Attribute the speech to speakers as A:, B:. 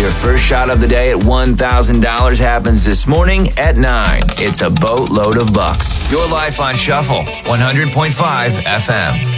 A: Your first shot of the day at $1,000 happens this morning at 9. It's a boatload of bucks. Your life on Shuffle, 100.5 FM.